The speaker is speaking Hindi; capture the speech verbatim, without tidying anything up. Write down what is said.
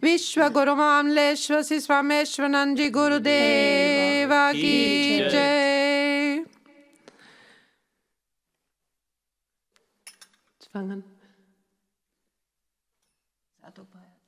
विश्वगुरु मामलेश्वर श्री स्वामेश्वरानंद जी गुरुदेवा की जय. Fangen.